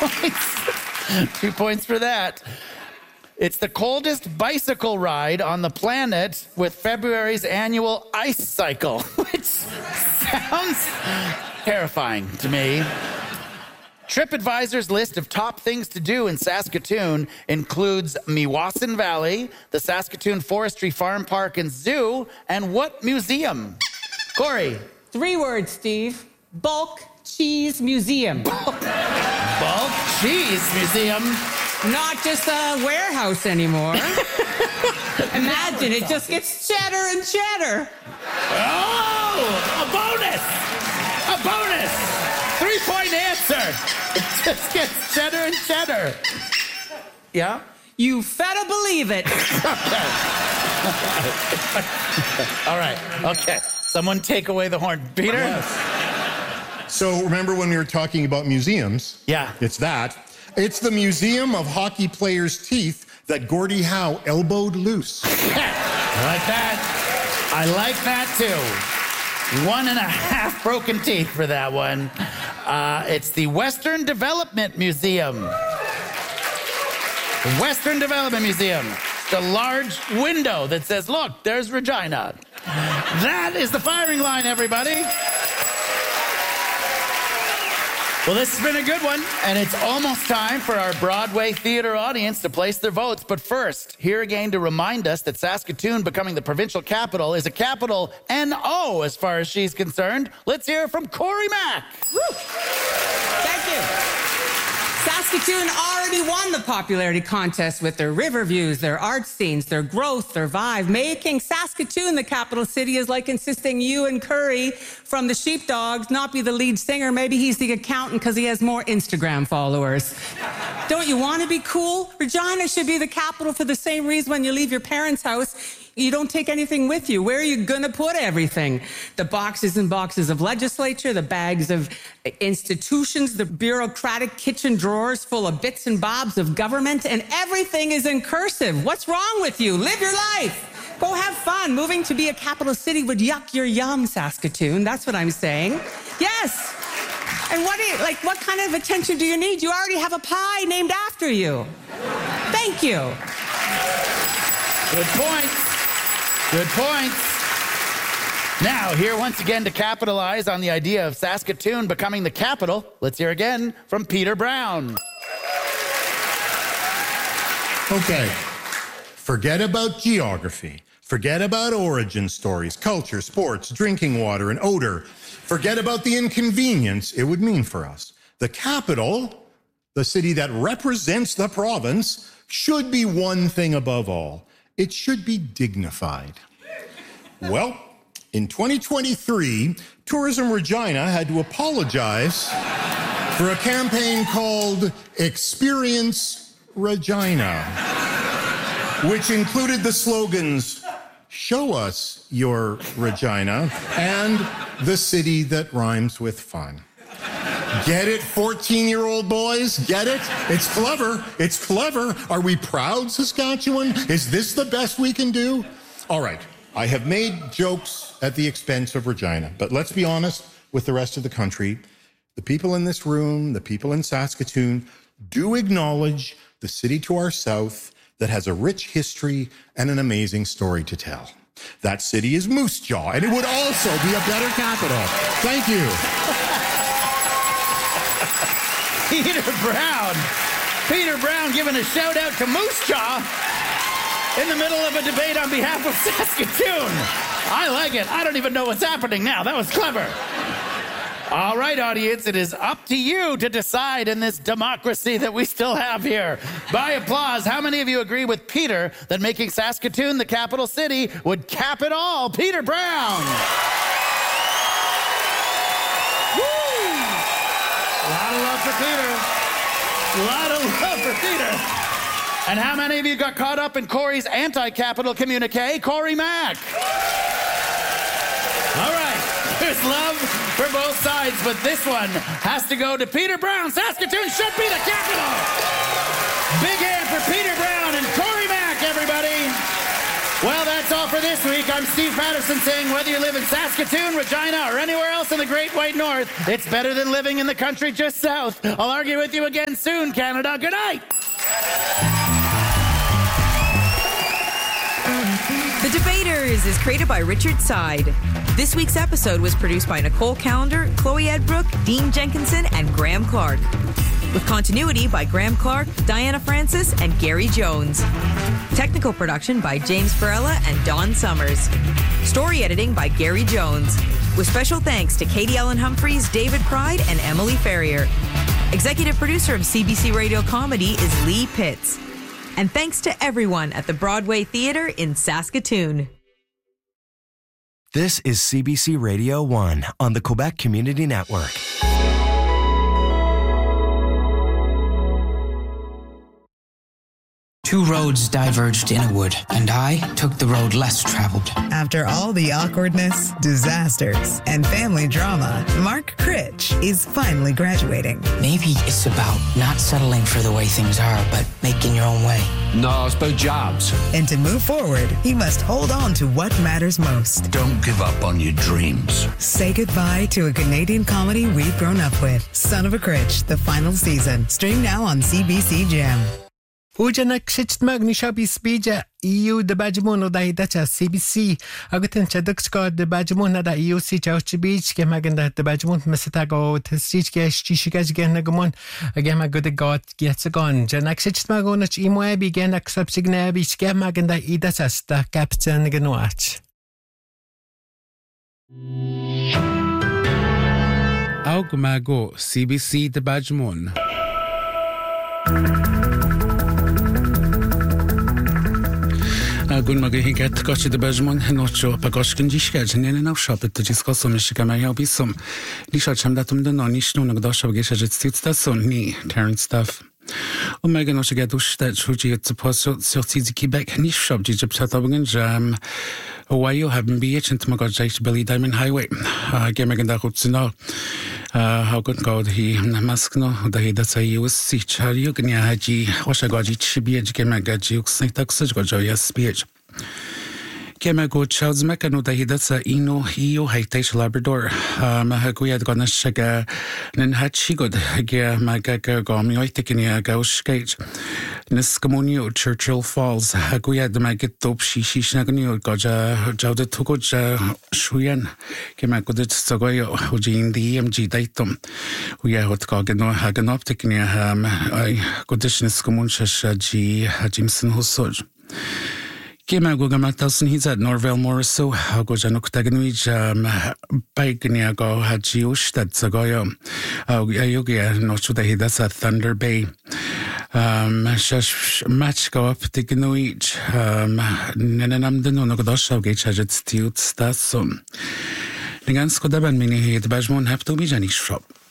points. 2 points for that. It's the coldest bicycle ride on the planet with February's annual ice cycle, which sounds terrifying to me. TripAdvisor's list of top things to do in Saskatoon includes Meewasin Valley, the Saskatoon Forestry Farm Park and Zoo, and what museum? Corey. 3 words, Steve. Bulk Cheese Museum. Bulk Cheese Museum. Not just a warehouse anymore. Imagine, it just gets cheddar and cheddar. Oh, a bonus. A bonus. 3-point answer. It just gets cheddar and cheddar. Yeah? You better believe it. All right. Okay. Someone take away the horn. Peter? Yes. So remember when we were talking about museums? Yeah. It's that. It's the Museum of Hockey Players' Teeth that Gordie Howe elbowed loose. I like that. I like that too. 1.5 broken teeth for that one. It's the Western Development Museum. The Western Development Museum. The large window that says, look, there's Regina. That is the firing line, everybody. Well, this has been a good one, and it's almost time for our Broadway theater audience to place their votes. But first, here again to remind us that Saskatoon becoming the provincial capital is a capital N-O as far as she's concerned. Let's hear from Corey Mack. Woo. Thank you. Saskatoon already won the popularity contest with their river views, their art scenes, their growth, their vibe. Making Saskatoon the capital city is like insisting you and Curry from the Sheepdogs not be the lead singer. Maybe he's the accountant because he has more Instagram followers. Don't you want to be cool? Regina should be the capital for the same reason when you leave your parents' house. You don't take anything with you. Where are you going to put everything? The boxes and boxes of legislature, the bags of institutions, the bureaucratic kitchen drawers full of bits and bobs of government, and everything is in cursive. What's wrong with you? Live your life. Go have fun. Moving to be a capital city would yuck your yum, Saskatoon. That's what I'm saying. Yes. And what kind of attention do you need? You already have a pie named after you. Thank you. Good point. Good points. Now, here once again to capitalize on the idea of Saskatoon becoming the capital, let's hear again from Peter Brown. Okay. Forget about geography. Forget about origin stories, culture, sports, drinking water, and odor. Forget about the inconvenience it would mean for us. The capital, the city that represents the province, should be one thing above all. It should be dignified. Well, in 2023, Tourism Regina had to apologize for a campaign called Experience Regina, which included the slogans, "Show us your Regina," and "The city that rhymes with fun." Get it, 14-year-old boys? Get it? It's clever. It's clever. Are we proud, Saskatchewan? Is this the best we can do? All right, I have made jokes at the expense of Regina, but let's be honest with the rest of the country. The people in this room, the people in Saskatoon, do acknowledge the city to our south that has a rich history and an amazing story to tell. That city is Moose Jaw, and it would also be a better capital. Thank you. Peter Brown. Peter Brown giving a shout out to Moose Jaw in the middle of a debate on behalf of Saskatoon. I like it. I don't even know what's happening now. That was clever. All right, audience, it is up to you to decide in this democracy that we still have here. By applause, how many of you agree with Peter that making Saskatoon the capital city would cap it all? Peter Brown. A lot of love for Peter. A lot of love for Peter. And how many of you got caught up in Corey's anti-capital communique? Corey Mack. All right. There's love for both sides, but this one has to go to Peter Brown. Saskatoon should be the capital. Big hand for Peter Brown and Corey Mack, everybody. Well, that's all for this week. I'm Steve Patterson saying whether you live in Saskatoon, Regina, or anywhere else in the Great White North, it's better than living in the country just south. I'll argue with you again soon, Canada. Good night. The Debaters is created by Richard Side. This week's episode was produced by Nicole Callender, Chloe Edbrook, Dean Jenkinson, and Graham Clark. With continuity by Graham Clark, Diana Francis, and Gary Jones. Technical production by James Farella and Don Summers. Story editing by Gary Jones. With special thanks to Katie Ellen Humphreys, David Pride, and Emily Ferrier. Executive producer of CBC Radio Comedy is Lee Pitts. And thanks to everyone at the Broadway Theatre in Saskatoon. This is CBC Radio 1 on the Quebec Community Network. Two roads diverged in a wood, and I took the road less traveled. After all the awkwardness, disasters, and family drama, Mark Critch is finally graduating. Maybe it's about not settling for the way things are, but making your own way. No, it's about jobs. And to move forward, he must hold on to what matters most. Don't give up on your dreams. Say goodbye to a Canadian comedy we've grown up with. Son of a Critch, the final season. Stream now on CBC Gem. Uja kshit magni shabi spija EU de bajmono da hidacha CBC agutin chaduksko de bajmona da EU si chauchbich ke maganda de bajmon mesatago tstich ke shishigaj genagmon agema good god gets gone janak kshit magonach imoebi genak subsignabi ke maganda idacha sta captain genoach Augmago CBC de bajmon Gun magahiget gachi de bajmon nocho pagashkin jishkaj nene shopet to jiskoso mishikama bisum lishacham datum de nonishno nagdasha geshajet stitstason ni Terrence stuff Omega no shigadush that chuji at supposed sorti Quebec niche shop jiptatabgan jam Ohio haben beach and magajach Billy Diamond Highway gemagan rutsino how good god he maskno da he that's a USC chari gnya haji washagaji chibi gemagaji uksnitax gojoya speech Kemago Charles Mecano da hidasa ino io haitish Labrador mahaguyad gona shaga nin hachigod ge magaga gomi oitikinia gaushkage Niskamonio Churchill Falls haguyad magit top shishi snagonio goja jauda tugoja shuyan kemagudit sagoyo hujin the EMG datum uya hot gogano haganoptikinia I godish niskamoncha shaji hajimson husoj Kema Gugamatalson, he's at Norvell Morriso, Hagojanuk Taganuij, Baigniago Hajiush, that's a goyo, Ayogia, Nochuda, that's at Thunder Bay. Match go up Tiganuij, Nenam the Nogodosha, Gachajet Steel Stasum. Lingansko Daban Mini, the Bajmon have to be Janish shop.